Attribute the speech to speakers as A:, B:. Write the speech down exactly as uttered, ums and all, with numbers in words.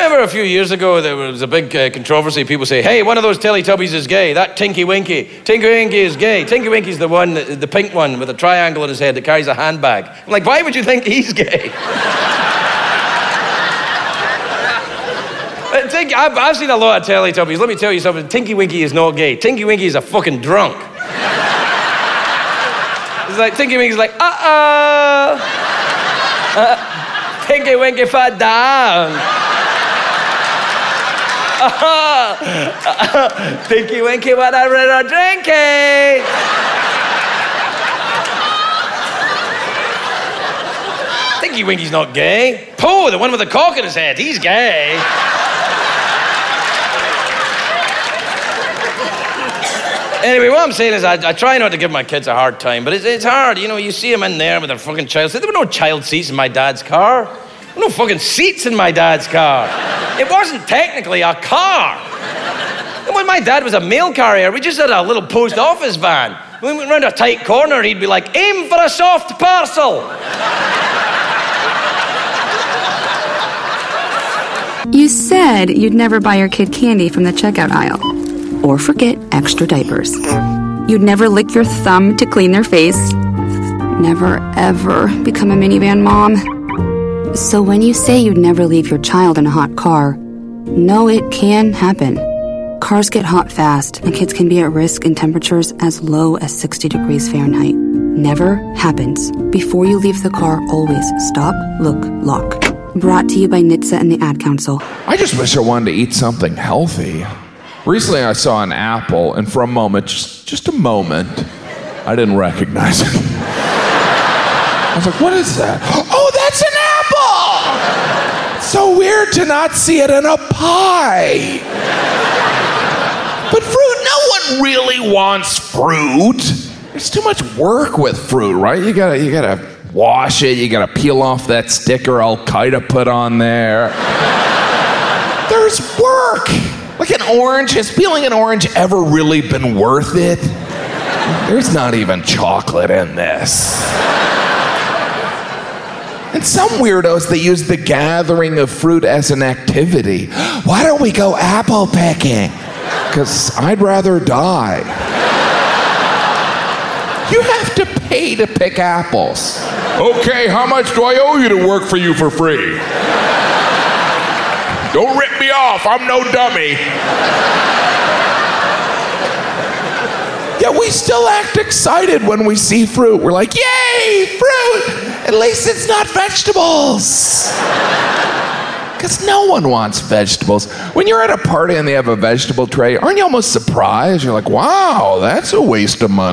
A: remember a few years ago there was a big uh, controversy. People say, hey, one of those Teletubbies is gay. That Tinky Winky. Tinky Winky is gay. Tinky Winky's the one, the pink one with a triangle on his head that carries a handbag. I'm like, why would you think he's gay? Think, I've, I've seen a lot of Teletubbies. Let me tell you something. Tinky Winky is not gay. Tinky Winky is a fucking drunk. It's like, Tinky Winky's like, uh-oh. Uh, Tinky Winky fell down. Uh, uh, Tinky Winky what a little drinky. Tinky Winky's not gay. Poe, the one with the cock in his head, he's gay. Anyway, what I'm saying is I, I try not to give my kids a hard time, but it's, it's hard. You know, you see them in there with their fucking child seat. There were no child seats in my dad's car. There were no fucking seats in my dad's car. It wasn't technically a car. And when my dad was a mail carrier, we just had a little post office van. When we went round a tight corner, he'd be like, aim for a soft parcel.
B: You said you'd never buy your kid candy from the checkout aisle. Or forget extra diapers. You'd never lick your thumb to clean their face. Never, ever become a minivan mom. So when you say you'd never leave your child in a hot car, no, it can happen. Cars get hot fast, and kids can be at risk in temperatures as low as sixty degrees Fahrenheit. Never happens. Before you leave the car, always stop, look, lock. Brought to you by N H T S A and the Ad Council.
C: I just wish I wanted to eat something healthy. Recently, I saw an apple, and for a moment, just, just a moment, I didn't recognize it. I was like, what is that? Oh, that's an apple! It's so weird to not see it in a pie. But fruit, no one really wants fruit. There's too much work with fruit, right? You gotta, you gotta wash it, you gotta peel off that sticker Al-Qaeda put on there. There's work. Like an orange, has peeling an orange ever really been worth it? There's not even chocolate in this. And some weirdos, they use the gathering of fruit as an activity. Why don't we go apple picking? Because I'd rather die. You have to pay to pick apples. Okay, how much do I owe you to work for you for free? Don't rip me off, I'm no dummy. Yeah, we still act excited when we see fruit. We're like, yay, fruit! At least it's not vegetables. Because no one wants vegetables. When you're at a party and they have a vegetable tray, aren't you almost surprised? You're like, wow, that's a waste of money.